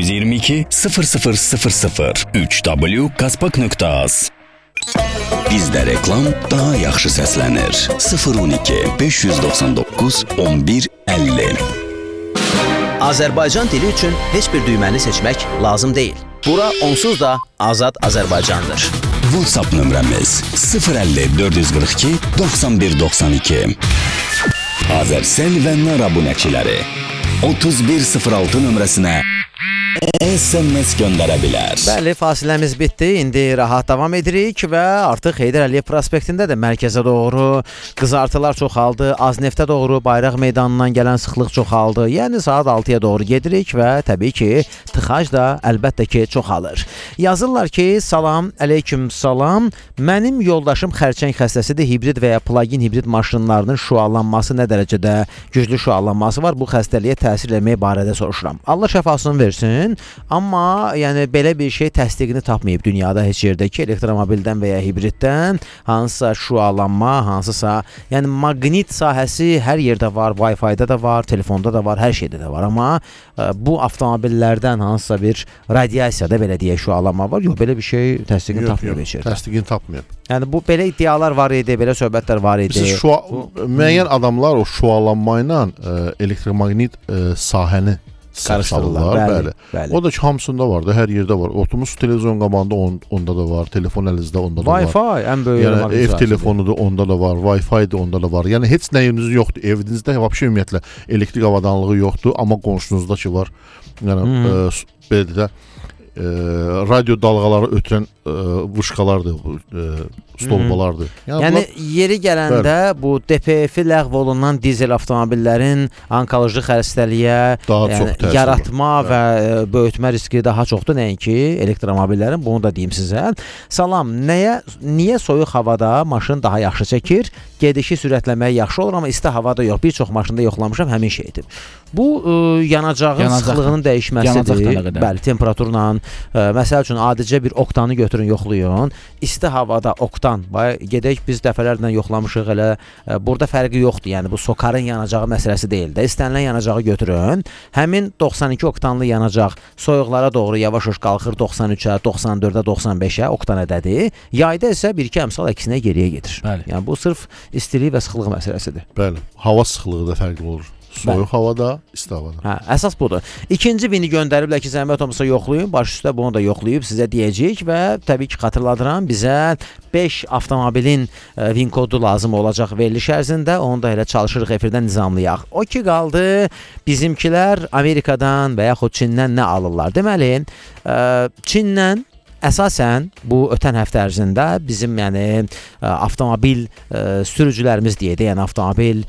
522 0000 3w.kaspak.az. Bizdə reklam daha yaxşı səslənir. 012 599 11 50. Azərbaycan dili üçün heç bir düyməni seçmək lazım deyil. Bura onsuz da Azad Azərbaycandır. WhatsApp nömrəmiz 050 442 91 92. Azercell və Nar abunəçiləri 3106 nömrəsinə SMS göndərə bilər. Bəli, fasiləmiz bitdi. İndi rahat davam edirik və artıq Heydər Əliyev prospektində də mərkəzə doğru qızartılar çoxaldı. Azneftə doğru Bayraq meydanından gələn sıxlıq çoxaldı. Yəni saat 6-ya doğru gedirik və təbii ki, tıxac da əlbəttə ki, çoxalır. Yazırlar ki, salam, əleyküm salam. Mənim yoldaşım xərçəng xəstəsidir. Hibrid və ya plug-in hibrid maşınlarının şüalanması nə dərəcədə güclü şüalanması var? Bu xəstəliyə təsir etmək barədə soruşuram. Allah şəfasını versin. Amma yəni belə bir şey təsdiqini tapmayıb dünyada heç yerdə ki, elektromobildən və ya hibriddən hansısa şüalanma, hansısa yəni maqnit sahəsi hər yerdə var, Wi-Fi-da da var, telefonda da var, hər şeydə də var. Amma bu avtomobillərdən hansısa bir radiasiyada belə deyək şüalanma var. Yox, belə bir şey təsdiqini tapmayıb heç yerdə. Təsdiqini tapmayıb. Yəni bu belə iddialar var idi, belə söhbətlər var idi. Müəyyən adamlar o şüalanma ilə elektromaqnit sahəni qarışdırırlar. Bəli. O da ki, hamısında var da, hər yerdə var. Oturmuş televizyon qabağında onda da var, telefon əlinizdə onda da var. Wi-Fi ən böyük yəni, ev telefonudur, onda da var, Wi-Fi-dir, onda da var. Yəni heç nəyiniz yoxdur. Evinizdə vəbşə ümumiyyətlə elektrik avadanlığı yoxdur, amma qonşunuzda ki var. Yəni belə də radio dalğaları ötürən vışqalardır, stolbalardır. Yəni yeri gələndə bu DPF-i ləğv olunan dizel avtomobillərin onkoloji xəstəliyə yaratma və böyütmə riski daha çoxdur, nəinki elektromobillərin, bunu da deyim sizə. Salam, niyə soyuq havada maşın daha yaxşı çəkir? Gedişi sürətləmək yaxşı olur, amma isti havada yox. Bir çox maşında yoxlamışam, həmin şeydir. Bu yanacağın sıxlığının dəyişməsidir. Bəli, temperaturla. Məsəl üçün, adicə bir oktanı götürün, yoxlayın. İsti havada oktan, gedək biz dəfələrlə yoxlamışıq, elə burada fərqi yoxdur. Yəni, bu sokarın yanacağı məsələsi deyil də. İstənilən yanacağı götürün. Həmin 92 oktanlı yanacaq soyuqlara doğru yavaş-yavaş qalxır 93-ə, 94-ə, 95-ə oktan ədədi. Yayda isə bir-iki əmsal əksinə geriyə gedir. Yəni, bu sırf istilik və sıxlıq məsələsidir. Bəli, hava sıxlığı da fərqli olur. Soyuq havada, isti havada. Əsas budur. İkinci vini göndəriblər ki, zəhmət olmasa yoxlayın. Baş üstə bunu da yoxlayıb sizə deyəcəyik və təbii ki, xatırladıram, bizə 5 avtomobilin vin kodu lazım olacaq veriliş ərzində. Onu da elə çalışırıq efirdən nizamlayaq. O ki, qaldı bizimkilər Amerikadan və yaxud Çindən nə alırlar? Deməli, Çindən əsasən bu ötən həftə ərzində bizim yəni avtomobil sürücülərimiz deyək, yəni avtomobil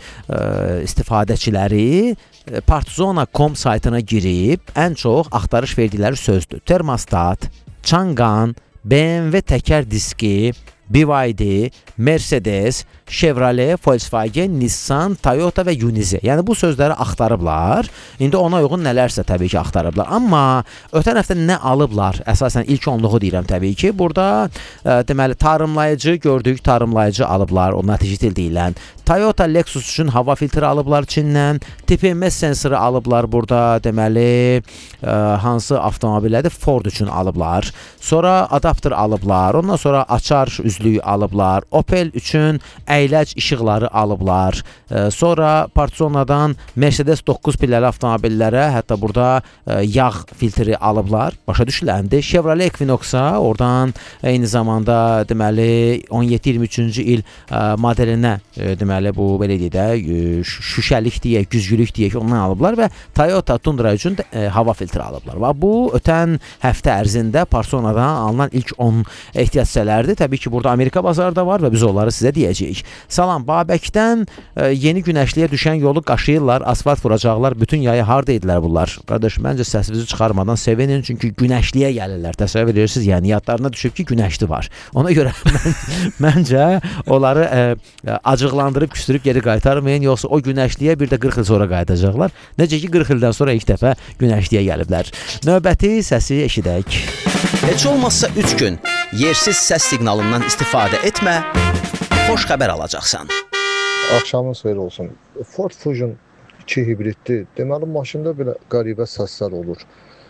istifadəçiləri Partzona.com saytına girib ən çox axtarış verdikləri sözdür. Termostat, Changan, BMW təkər diski, BYD, Mercedes, Chevrolet, Volkswagen, Nissan, Toyota və Unize. Yəni bu sözləri axtarıblar. İndi ona uyğun nələrsə təbii ki axtarıblar. Amma ötən həftə nə alıblar? Əsasən ilk onluğu deyirəm təbii ki. Burada deməli tarımlayıcı gördük, tarımlayıcı alıblar. O nəticə deyilən. Toyota Lexus üçün hava filtri alıblar Çindən. TPMS sensoru alıblar burada. Deməli hansı avtomobillərdə Ford üçün alıblar. Sonra adapter alıblar. Ondan sonra açar üzlüyü alıblar. Opel üçün əyləc işıqları alıblar. Sonra Partzona'dan Mercedes 9 pilləli avtomobillərə hətta burada yağ filtri alıblar. Başa düşüləndi. Chevrolet Equinox-a oradan eyni zamanda deməli 17-23-cü il modelinə deməli bu belə deyək də şüşəlik deyək, güzgülük deyək ondan alıblar və Toyota Tundra üçün hava filtri alıblar. Və bu ötən həftə ərzində Partzona'dan alınan ilk 10 ehtiyac hissələrdir. Təbii ki, burada Amerika bazarı da var və biz onları sizə deyəcəyik. Salam, Babəkdən yeni günəşliyə düşən yolu qaşıyırlar, asfalt vuracaqlar. Bütün yayı harda idilər bunlar? Qardaş, məncə səsinizi çıxarmadan sevinin, çünki günəşliyə gəlirlər. Təsəvvür edirsiniz, yəni yadlarına düşüb ki, günəşli var. Ona görə məncə onları acıqlandırıb, küstürüb geri qaytarmayın, yoxsa o günəşliyə bir də 40 il sonra qayıdacaqlar. Necə ki, 40 ildən sonra ilk dəfə günəşliyə gəliblər. Növbəti səsi eşidək. Heç olmazsa 3 gün yersiz səs siqnalından istifadə etmə, xoş xəbər alacaqsan. Axşamınız xeyir olsun. Ford Fusion 2 hibriddir. Deməli, maşında belə qəribə səslər olur.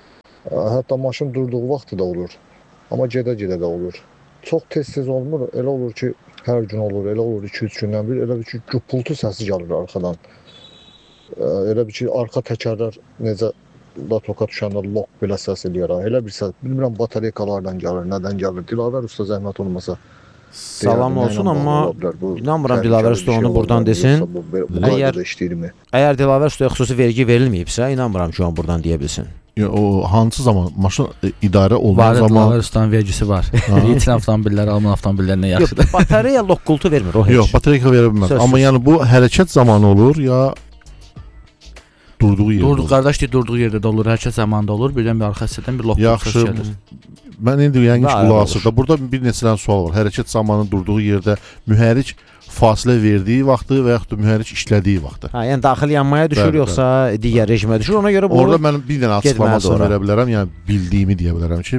Hətta maşın durduğu vaxt da olur. Amma gedə-gedə də olur. Çox tez-tez olmur. Elə olur ki, hər gün olur. Elə olur 2-3 gündən bir. Elə bir ki, gupultu səsi gəlir arxadan. Elə bir ki, arxa təkərlər necə toka düşəndə loq belə səs eləyir. Elə bir səs. Bilmirəm batareykalardan gəlir, nədən gəlir. Dilavər usta zəhmət olmasa. Salam olsun, amma inanmıram Dilavər usta onu buradan desin. Əgər Dilavər ustaya xüsusi vergi verilməyibsə, inanmıram ki, onu buradan deyə bilsin. O hansı zaman maşın idarə olunan Var, zaman Dilavər ustanın vergisi var. İtin avtomobillər, alman avtomobillərinə yaxşıdır. Yox, batareya loqqultu vermir o heç. yox, batareyka verə bilməz. Söz, Amma söz. yəni bu hərəkət zamanı olur ya durduğu yerdə. Durduğu qardaş deyir, durduğu yerdə də olur, hərəkət zamanında olur. Birdən bir arxa hissədən bir loqqultu Yaxşı. səs gəlir. Mən indi yəni Var, qulaq olur. asırdım. Burada bir neçə dənə sual var. Hərəkət zamanı durduğu yerdə mühərrik fasilə verdiyi vaxtı və yaxud da mühərrik işlədiyi vaxtı. Ha, yəni daxili yanmaya düşür, Bəli, yoxsa digər rejimə düşür. Ona görə bu Orada mən bir dənə açıqlamasını ora. verə bilərəm. Yəni bildiyimi deyə bilərəm ki,